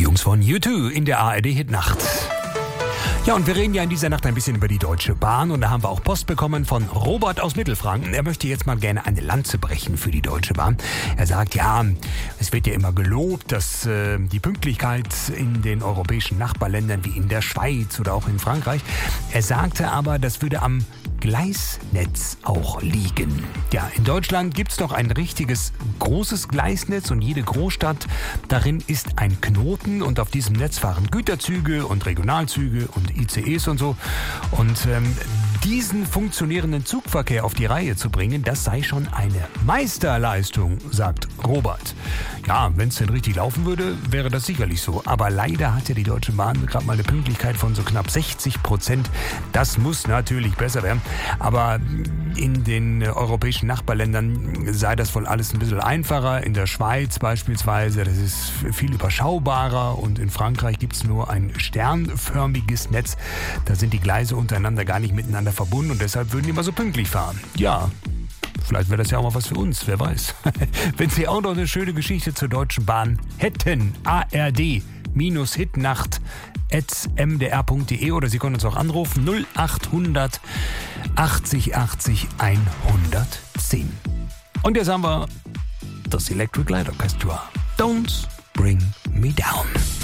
Jungs von U2 in der ARD-Hitnacht. Ja, und wir reden ja in dieser Nacht ein bisschen über die Deutsche Bahn und da haben wir auch Post bekommen von Robert aus Mittelfranken. Er möchte jetzt mal gerne eine Lanze brechen für die Deutsche Bahn. Er sagt, ja, es wird ja immer gelobt, dass die Pünktlichkeit in den europäischen Nachbarländern wie in der Schweiz oder auch in Frankreich. Er sagte aber, das würde am Gleisnetz auch liegen. Ja, in Deutschland gibt's doch ein richtiges großes Gleisnetz und jede Großstadt darin ist ein Knoten und auf diesem Netz fahren Güterzüge und Regionalzüge und ICEs und so. Und diesen funktionierenden Zugverkehr auf die Reihe zu bringen, das sei schon eine Meisterleistung, sagt Robert. Ja, wenn es denn richtig laufen würde, wäre das sicherlich so. Aber leider hat ja die Deutsche Bahn gerade mal eine Pünktlichkeit von so knapp 60%. Das muss natürlich besser werden. Aber in den europäischen Nachbarländern sei das wohl alles ein bisschen einfacher. In der Schweiz beispielsweise, das ist viel überschaubarer. Und in Frankreich gibt es nur ein sternförmiges Netz. Da sind die Gleise untereinander gar nicht miteinander verbunden und deshalb würden die immer so pünktlich fahren. Ja, vielleicht wäre das ja auch mal was für uns, wer weiß. Wenn Sie auch noch eine schöne Geschichte zur Deutschen Bahn hätten, ard-hitnacht@mdr.de oder Sie können uns auch anrufen 0800 80 80 110. Und jetzt haben wir das Electric Light Orchestra. Don't Bring Me Down.